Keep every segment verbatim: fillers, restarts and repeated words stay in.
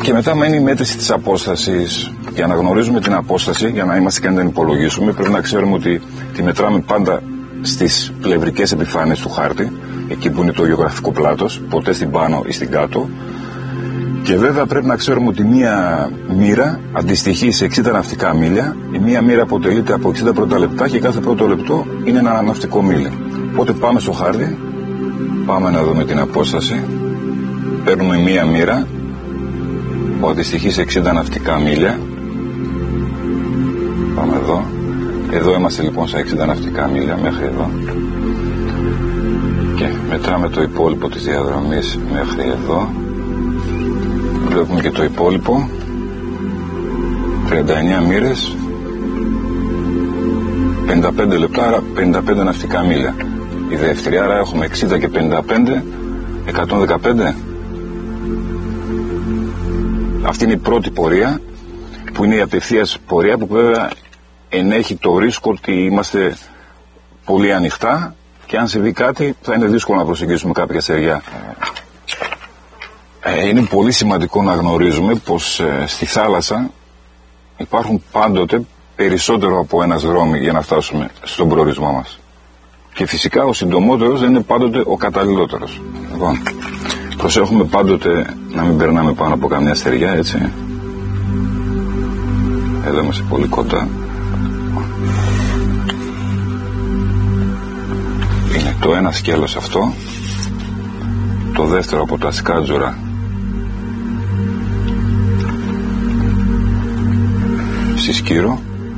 Και μετά μένει η μέτρηση της απόστασης. Για να γνωρίζουμε την απόσταση, για να είμαστε και να την υπολογίσουμε, πρέπει να ξέρουμε ότι τη μετράμε πάντα στις πλευρικές επιφάνειες του χάρτη, εκεί που είναι το γεωγραφικό πλάτος, ποτέ στην πάνω ή στην κάτω. Και βέβαια πρέπει να ξέρουμε ότι μία μοίρα αντιστοιχεί σε εξήντα ναυτικά μίλια. Η μία μοίρα αποτελείται από εξήντα πρώτα λεπτά και κάθε πρώτο λεπτό είναι ένα ναυτικό μίλι. Οπότε πάμε στο χάρτη, πάμε να δούμε την απόσταση. Παίρνουμε μία μοίρα που αντιστοιχεί σε εξήντα ναυτικά μίλια. Πάμε εδώ. Εδώ είμαστε λοιπόν σε εξήντα ναυτικά μίλια μέχρι εδώ. Και μετράμε το υπόλοιπο της διαδρομής μέχρι εδώ. Βλέπουμε και το υπόλοιπο. τριάντα εννέα μοίρες, πενήντα πέντε λεπτά, άρα πενήντα πέντε ναυτικά μίλια. Η δεύτερη, άρα έχουμε εξήντα και πενήντα πέντε, εκατόν δεκαπέντε. Αυτή είναι η πρώτη πορεία, που είναι η απευθείας πορεία, που βέβαια ενέχει το ρίσκο ότι είμαστε πολύ ανοιχτά και αν συμβεί κάτι θα είναι δύσκολο να προσεγγίσουμε κάποια στεριά. Ε, είναι πολύ σημαντικό να γνωρίζουμε πως ε, στη θάλασσα υπάρχουν πάντοτε περισσότερο από ένας δρόμοι για να φτάσουμε στον προορισμό μας. Και φυσικά ο συντομότερος δεν είναι πάντοτε ο καταλληλότερος. Λοιπόν, προσέχουμε πάντοτε να μην περνάμε πάνω από καμιά στεριά, έτσι. Εδώ είμαστε πολύ κοντά. Είναι το ένα σκέλος αυτό. Το δεύτερο από τα Σκάτζορα στη Σκύρο.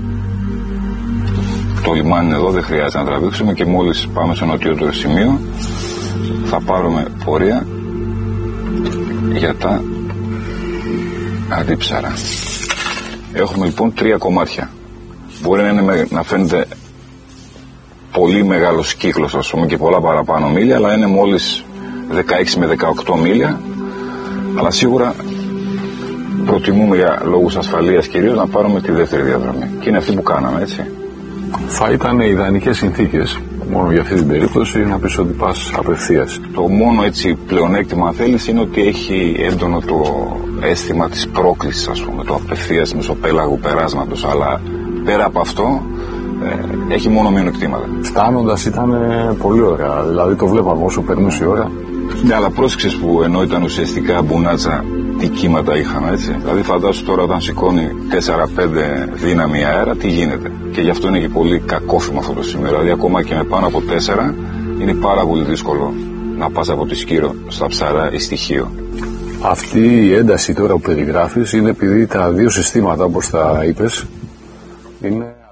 Το λιμάνι εδώ, δεν χρειάζεται να τραβήξουμε και μόλις πάμε στο νοτιότερο σημείο θα πάρουμε πορεία για τα Αντίψαρα. Έχουμε λοιπόν τρία κομμάτια. Μπορεί να, είναι, να φαίνεται πολύ μεγάλος κύκλος, ας πούμε, και πολλά παραπάνω μίλια, αλλά είναι μόλις δεκαέξι με δεκαοκτώ μίλια, αλλά σίγουρα προτιμούμε για λόγους ασφαλείας κυρίως να πάρουμε τη δεύτερη διαδρομή και είναι αυτή που κάναμε, έτσι. Θα ήταν ιδανικές συνθήκες μόνο για αυτή την περίπτωση να πεις ότι πας απευθείας. Το μόνο έτσι πλεονέκτημα αν θέλεις είναι ότι έχει έντονο το αίσθημα της πρόκλησης, ας πούμε, το απευθείας μεσοπέλαγου περάσματος, αλλά πέρα από αυτό ε, έχει μόνο μειονεκτήματα. Φτάνοντας ήταν πολύ ωραία, δηλαδή το βλέπαμε όσο περνούσε η ώρα. Ναι, αλλά πρόσεξες που ενώ ήταν ουσιαστικά μπουνάτσα, τι κύματα είχαν, έτσι. Δηλαδή φαντάσου τώρα όταν σηκώνει τέσσερα πέντε δύναμη αέρα, τι γίνεται. Και γι' αυτό είναι και πολύ κακόφημο αυτό το σημείο. Δηλαδή ακόμα και με πάνω από τέσσερα είναι πάρα πολύ δύσκολο να πας από τη Σκύρο στα Ψαρά ή στη Χίο. Αυτή η ένταση τώρα που περιγράφεις είναι επειδή τα δύο συστήματα, όπως τα είπες, είναι